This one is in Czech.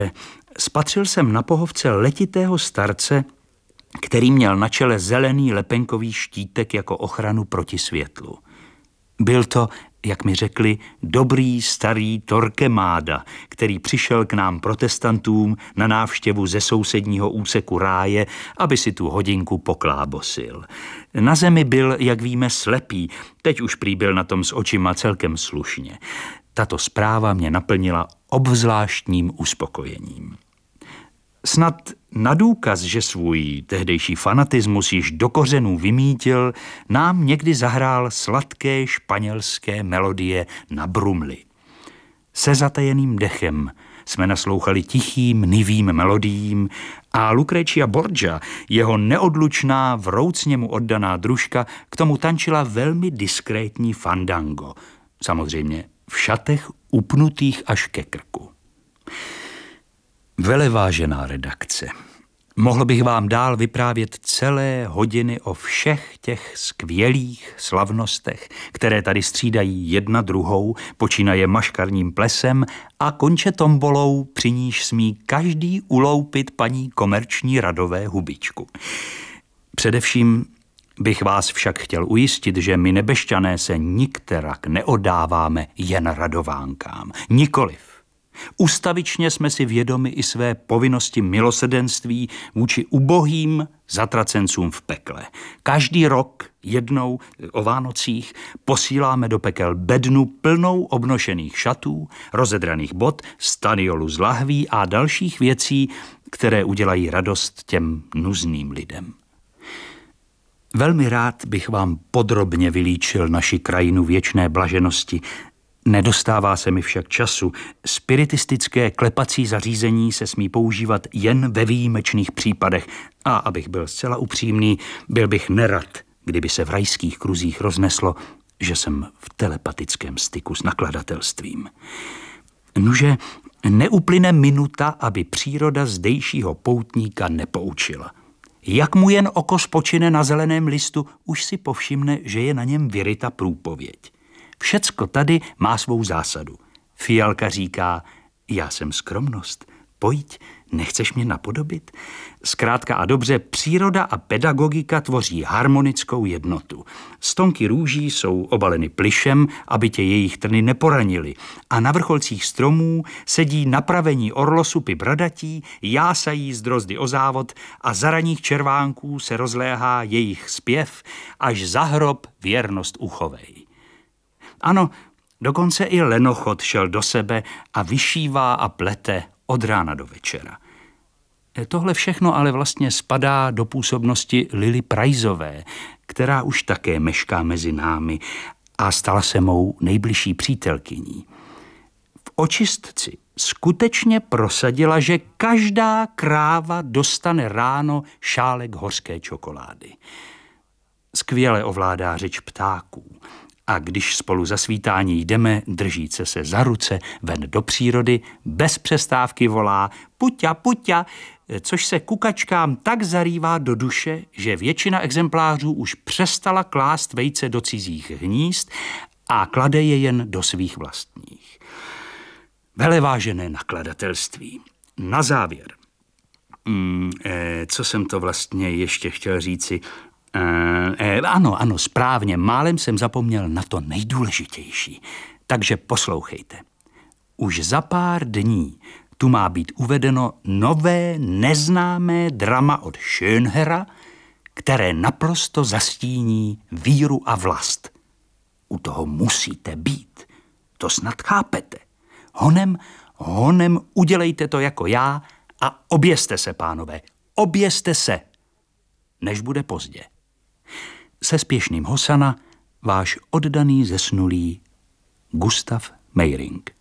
Spatřil jsem na pohovce letitého starce, který měl na čele zelený lepenkový štítek jako ochranu proti světlu. Byl to, jak mi řekli, dobrý starý Torquemada, který přišel k nám protestantům na návštěvu ze sousedního úseku ráje, aby si tu hodinku poklábosil. Na zemi byl, jak víme, slepý, teď už prý byl na tom s očima celkem slušně. Tato zpráva mě naplnila obzvláštním uspokojením. Snad na důkaz, že svůj tehdejší fanatismus již do kořenů vymítil, nám někdy zahrál sladké španělské melodie na brumli. Se zatajeným dechem jsme naslouchali tichým, nivým melodiím a Lucrecia Borgia, jeho neodlučná, vroucně mu oddaná družka, k tomu tančila velmi diskrétní fandango. Samozřejmě v šatech upnutých až ke krku. Velevážená redakce, mohl bych vám dál vyprávět celé hodiny o všech těch skvělých slavnostech, které tady střídají jedna druhou, počínaje maškarním plesem a konče tombolou, při níž smí každý uloupit paní komerční radové hubičku. Především bych vás však chtěl ujistit, že my nebešťané se nikterak neoddáváme jen radovánkám. Nikoliv. Ustavičně jsme si vědomi i své povinnosti milosrdenství vůči ubohým zatracencům v pekle. Každý rok jednou o Vánocích posíláme do pekel bednu plnou obnošených šatů, rozedraných bot, staniolu z lahví a dalších věcí, které udělají radost těm nuzným lidem. Velmi rád bych vám podrobně vylíčil naši krajinu věčné blaženosti. Nedostává se mi však času. Spiritistické klepací zařízení se smí používat jen ve výjimečných případech a abych byl zcela upřímný, byl bych nerad, kdyby se v rajských kruzích rozneslo, že jsem v telepatickém styku s nakladatelstvím. Nuže, neuplyne minuta, aby příroda zdejšího poutníka nepoučila. Jak mu jen oko spočine na zeleném listu, už si povšimne, že je na něm vyryta průpověď. Všecko tady má svou zásadu. Fialka říká, já jsem skromnost, pojď, nechceš mě napodobit? Zkrátka a dobře, příroda a pedagogika tvoří harmonickou jednotu. Stonky růží jsou obaleny plyšem, aby tě jejich trny neporanily, a na vrcholcích stromů sedí napravení orlosupy bradatí, jásají z drozdy o závod a za raných červánků se rozléhá jejich zpěv, až za hrob věrnost uchovej. Ano, dokonce i lenochod šel do sebe a vyšívá a plete od rána do večera. Tohle všechno ale vlastně spadá do působnosti Lily Priceové, která už také mešká mezi námi a stala se mou nejbližší přítelkyní. V očistci skutečně prosadila, že každá kráva dostane ráno šálek hořké čokolády. Skvěle ovládá řeč ptáků. A když spolu za svítání jdeme, držíce se za ruce, ven do přírody, bez přestávky volá puťa, puťa, což se kukačkám tak zarývá do duše, že většina exemplářů už přestala klást vejce do cizích hnízd a klade je jen do svých vlastních. Velevážené nakladatelství. Na závěr. Co jsem to vlastně ještě chtěl říci? Ano, správně, málem jsem zapomněl na to nejdůležitější. Takže poslouchejte. Už za pár dní tu má být uvedeno nové neznámé drama od Schönhera, které naprosto zastíní víru a vlast. U toho musíte být. To snad chápete. Honem udělejte to jako já a oběste se, pánové. Oběste se, než bude pozdě. Se spěšným Hosana, váš oddaný zesnulý Gustav Meyring.